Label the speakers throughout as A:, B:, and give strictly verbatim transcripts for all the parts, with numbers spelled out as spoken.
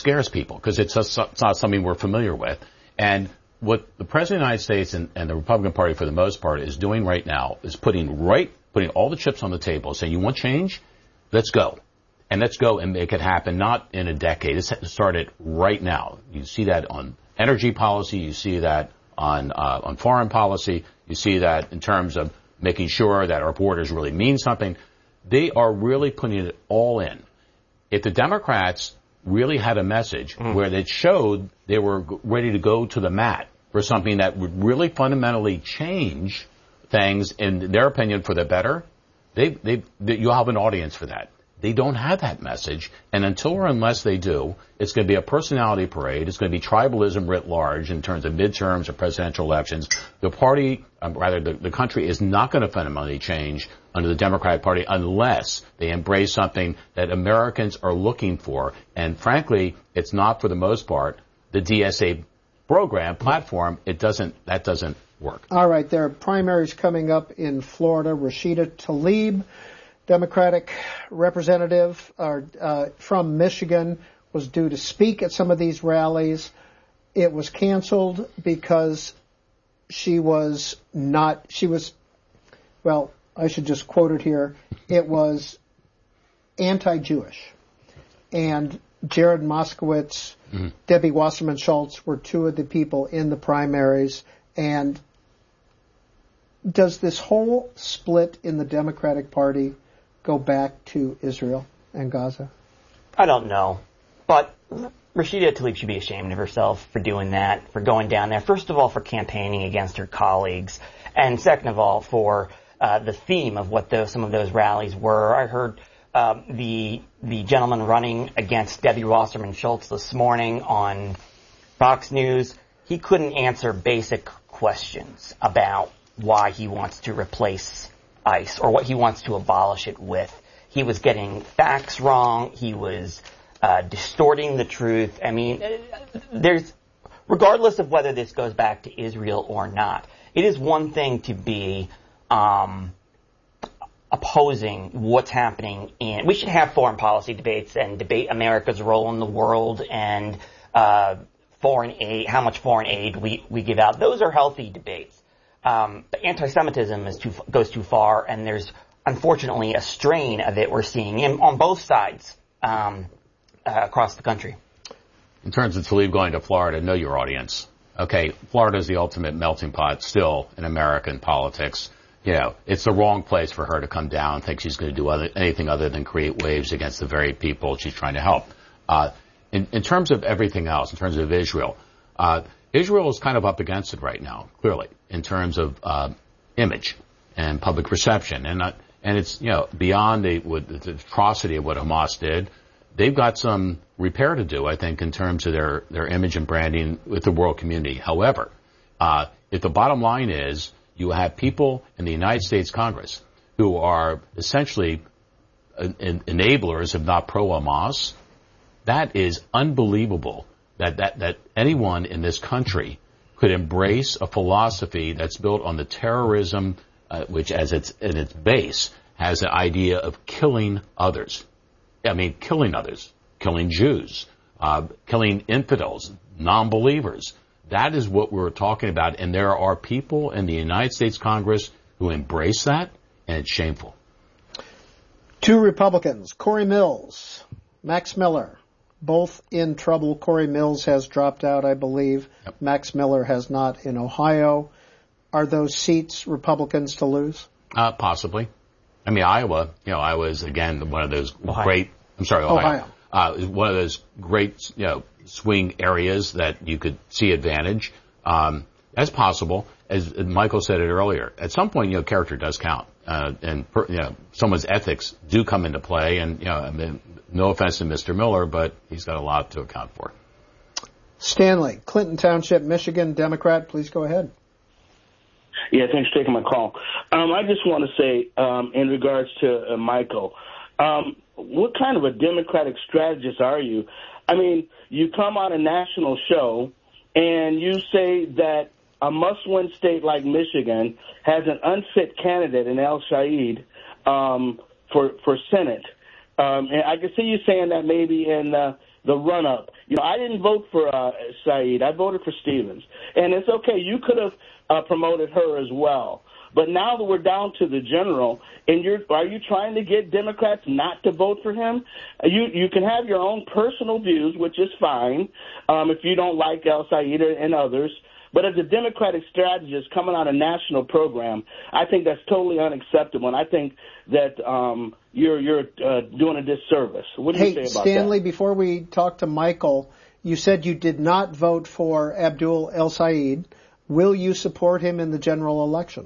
A: scares people because it's, it's not something we're familiar with. And what the President of the United States and, and the Republican Party, for the most part, is doing right now is putting right, putting all the chips on the table, saying, you want change? Let's go. And let's go and make it happen, not in a decade. It's started right now. You see that on energy policy. You see that on uh, on foreign policy. You see that in terms of making sure that our borders really mean something. They are really putting it all in. If the Democrats really had a message mm. where they showed they were ready to go to the mat for something that would really fundamentally change things, in their opinion, for the better, they, they, they, you'll have an audience for that. They don't have that message, and until or unless they do, it's going to be a personality parade. It's going to be tribalism writ large in terms of midterms or presidential elections. The party, um, rather, the, the country is not going to fundamentally change under the Democratic Party unless they embrace something that Americans are looking for. And frankly, it's not, for the most part, the D S A program, platform. It doesn't, that doesn't work.
B: All right, there are primaries coming up in Florida. Rashida Tlaib, Democratic representative uh, uh, from Michigan, was due to speak at some of these rallies. It was canceled because she was not, she was, well, I should just quote it here. It was anti-Jewish. And Jared Moskowitz, mm-hmm. Debbie Wasserman Schultz were two of the people in the primaries. And does this whole split in the Democratic Party go back to Israel and Gaza?
C: I don't know. But Rashida Tlaib should be ashamed of herself for doing that, for going down there. First of all, for campaigning against her colleagues. And second of all, for uh, the theme of what those, some of those rallies were. I heard uh, the the gentleman running against Debbie Wasserman Schultz this morning on Fox News. He couldn't answer basic questions about why he wants to replace ICE or what he wants to abolish it with. He was getting facts wrong. He was uh, distorting the truth. I mean, there's, regardless of whether this goes back to Israel or not, it is one thing to be um, opposing what's happening in. We should have foreign policy debates and debate America's role in the world and uh, foreign aid, how much foreign aid we, we give out. Those are healthy debates. Um, but anti-Semitism is too, goes too far, and there's unfortunately a strain of it we're seeing in, on both sides um, uh, across the country.
A: In terms of Tlaib going to Florida, know your audience. Okay, Florida is the ultimate melting pot still in American politics. You know, it's the wrong place for her to come down and think she's going to do other, anything other than create waves against the very people she's trying to help. Uh, in, in terms of everything else, in terms of Israel, uh, Israel is kind of up against it right now, clearly, in terms of uh, image and public perception. And uh, and it's, you know, beyond the, with the atrocity of what Hamas did. They've got some repair to do, I think, in terms of their, their image and branding with the world community. However, uh, if the bottom line is you have people in the United States Congress who are essentially en- en- enablers, if not pro-Hamas, that is unbelievable. That, that, that anyone in this country could embrace a philosophy that's built on the terrorism, uh, which as its, in its base has the idea of killing others. I mean, killing others, killing Jews, uh, killing infidels, non-believers. That is what we're talking about. And there are people in the United States Congress who embrace that, and it's shameful.
B: Two Republicans, Corey Mills, Max Miller, both in trouble. Corey Mills has dropped out, I believe. Yep. Max Miller has not in Ohio. Are those seats Republicans to lose?
A: Uh, possibly. I mean, Iowa, you know, Iowa is, again, one of those
C: Ohio.
A: great, I'm sorry, Ohio.
B: Ohio.
A: Uh, is one of those great, you know, swing areas that you could see advantage. Um, that's possible. As Michael said it earlier, at some point, you know, character does count. Uh, and, per, you know, someone's ethics do come into play. And, you know, I mean, no offense to Mister Miller, but he's got a lot to account for.
B: Stanley, Clinton Township, Michigan, Democrat. Please go ahead.
D: Yeah, thanks for taking my call. Um, I just want to say, um, in regards to uh, Michael, um, what kind of a Democratic strategist are you? I mean, you come on a national show and you say that a must-win state like Michigan has an unfit candidate in El Shaid um, for for Senate. Um, and I can see you saying that maybe in uh, the run-up, You know, I didn't vote for uh, Saeed. I voted for Stevens. And it's okay. You could have uh, promoted her as well. But now that we're down to the general, and you're, are you trying to get Democrats not to vote for him? You you can have your own personal views, which is fine, um, if you don't like El Said and others. But as a Democratic strategist coming on a national program, I think that's totally unacceptable, and I think that um, you're you're uh, doing a disservice. What do
B: hey,
D: you say about
B: Stanley,
D: that?
B: before we talk to Michael, you said you did not vote for Abdul El Said. Will you support him in the general election?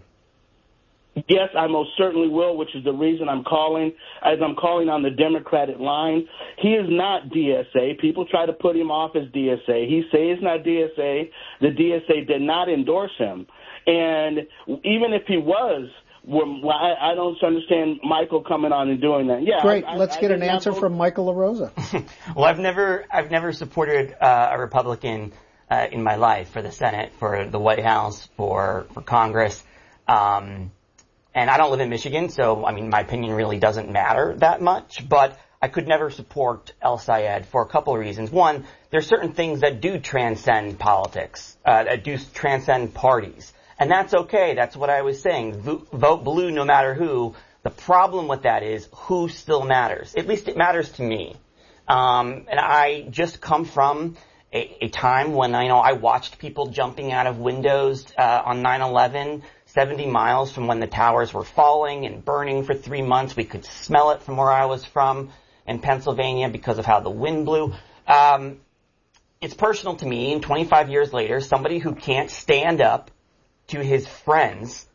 D: Yes, I most certainly will, which is the reason I'm calling, as I'm calling on the Democratic line. He is not D S A. People try to put him off as D S A. He says he's not D S A. The D S A did not endorse him. And even if he was, well, I, I don't understand Michael coming on and doing that. Yeah,
B: Great.
D: I,
B: Let's
D: I,
B: get
D: I
B: an answer
D: vote.
B: from Michael LaRosa.
C: Well, I've never, I've never supported uh, a Republican uh, in my life for the Senate, for the White House, for for Congress. Um, And I don't live in Michigan, so, I mean, my opinion really doesn't matter that much. But I could never support El Sayed for a couple of reasons. One, there's certain things that do transcend politics, uh, that do transcend parties. And that's okay. That's what I was saying. V- vote blue no matter who. The problem with that is who still matters. At least it matters to me. Um, and I just come from a, a time when, I, you know, I watched people jumping out of windows uh, on nine eleven, seventy miles from when the towers were falling and burning for three months. We could smell it from where I was from in Pennsylvania because of how the wind blew. Um, it's personal to me, and twenty-five years later, somebody who can't stand up to his friends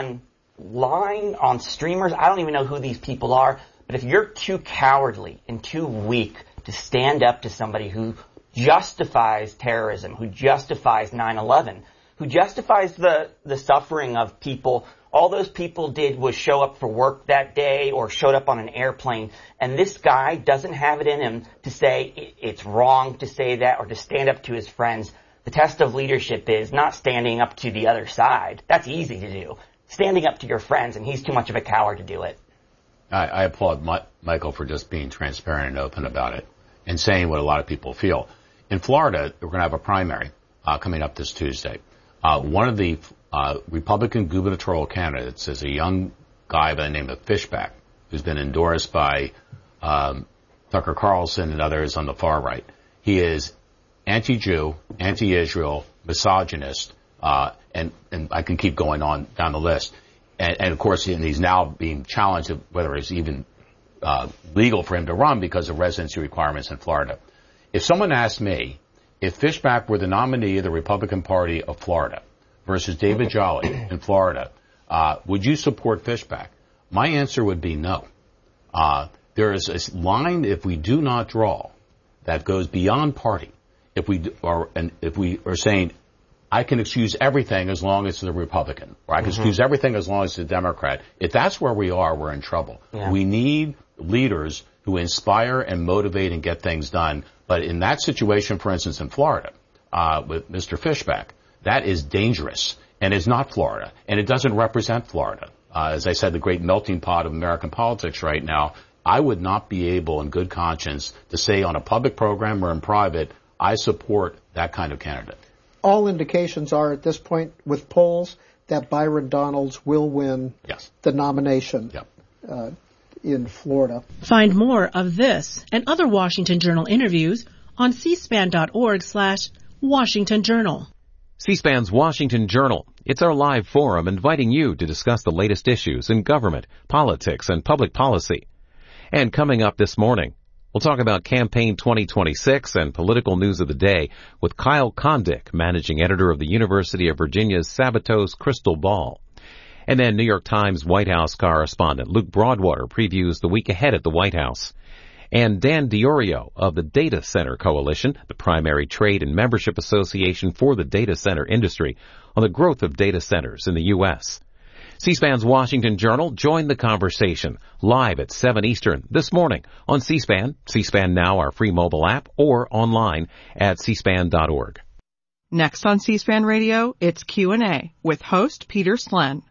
C: online, on streamers. I don't even know who these people are, but if you're too cowardly and too weak to stand up to somebody who justifies terrorism, who justifies nine eleven, who justifies the, the suffering of people, all those people did was show up for work that day or showed up on an airplane. And this guy doesn't have it in him to say it's wrong to say that or to stand up to his friends. The test of leadership is not standing up to the other side. That's easy to do. Standing up to your friends, and he's too much of a coward to do it.
A: I, I applaud My, Michael for just being transparent and open about it and saying what a lot of people feel. In Florida, we're going to have a primary uh, coming up this Tuesday. Uh, one of the uh, Republican gubernatorial candidates is a young guy by the name of Fishback, who's been endorsed by um, Tucker Carlson and others on the far right. He is anti-Jew, anti-Israel, misogynist, uh, and, and I can keep going on down the list. And, and of course, and he's now being challenged whether it's even uh, legal for him to run because of residency requirements in Florida. If someone asked me, if Fishback were the nominee of the Republican Party of Florida versus David Jolly in Florida, uh, would you support Fishback? My answer would be no. Uh, there is a line, if we do not draw, that goes beyond party. If we are, and if we are saying, I can excuse everything as long as it's a Republican, or I can mm-hmm. excuse everything as long as it's a Democrat. If that's where we are, we're in trouble. Yeah. We need leaders who inspire and motivate and get things done. But in that situation, for instance, in Florida, uh, with Mister Fishback, that is dangerous. And it's not Florida. And it doesn't represent Florida. Uh, as I said, the great melting pot of American politics right now, I would not be able in good conscience to say on a public program or in private, I support that kind of candidate.
B: All indications are at this point with polls that Byron Donalds will win
A: yes.
B: the nomination.
A: Yep.
B: Uh, in Florida.
E: Find more of this and other Washington Journal interviews on c span dot org slash Washington Journal.
F: C-SPAN's Washington Journal. It's our live forum inviting you to discuss the latest issues in government, politics, and public policy. And coming up this morning, we'll talk about Campaign twenty twenty-six and political news of the day with Kyle Kondik, managing editor of the University of Virginia's Sabatos Crystal Ball. And then New York Times White House correspondent Luke Broadwater previews the week ahead at the White House. And Dan Diorio of the Data Center Coalition, the primary trade and membership association for the data center industry, on the growth of data centers in the U S. C-SPAN's Washington Journal joined the conversation live at seven Eastern this morning on C-SPAN, C-SPAN Now, our free mobile app, or online at c span dot org.
G: Next on C-SPAN Radio, it's Q and A with host Peter Slen.